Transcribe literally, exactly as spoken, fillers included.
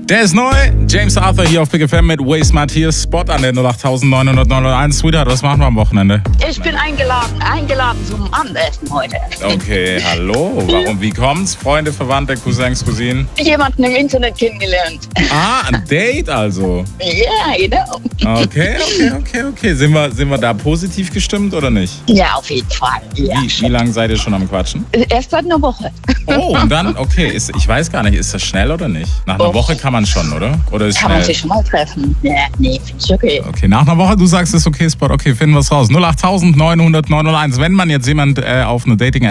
Der ist neu. James Arthur hier auf Big F M mit Waste Matthias. Spot an der null acht neun null neun eins. Sweetheart, was machen wir am Wochenende? Ich bin eingeladen, eingeladen zum Abendessen heute. Okay, hallo. Warum, wie kommt's? Freunde, Verwandte, Cousins, Cousinen? Jemanden im Internet kennengelernt. Ah, ein Date also. Ja, genau. Okay, okay, okay, okay. Sind wir, sind wir da positiv gestimmt oder nicht? Ja, auf jeden Fall. Ja. Wie, wie lange seid ihr schon am Quatschen? Erst seit einer Woche. Oh, und dann, okay, ist, ich weiß gar nicht, ist das schnell oder nicht? Nach einer Doch. Woche kann man schon, oder? Oder ist Kann schnell? man sich schon mal treffen? Ja, nee, finde ich okay. Okay, nach einer Woche, du sagst, ist okay, Spot, okay, finden wir es raus. null acht neun null neun null eins, wenn man jetzt jemand äh, auf eine Dating